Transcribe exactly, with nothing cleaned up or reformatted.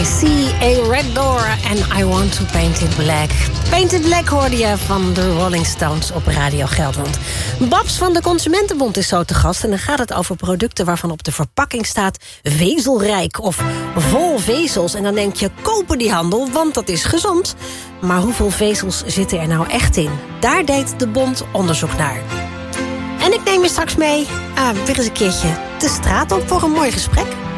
See a red door and I want to paint it black. Paint it black hoorde je van de Rolling Stones op Radio Gelderland. Babs van de Consumentenbond is zo te gast. En dan gaat het over producten waarvan op de verpakking staat vezelrijk of vol vezels. En dan denk je, kopen die handel, want dat is gezond. Maar hoeveel vezels zitten er nou echt in? Daar deed de bond onderzoek naar. En ik neem je straks mee uh, weer eens een keertje de straat op voor een mooi gesprek.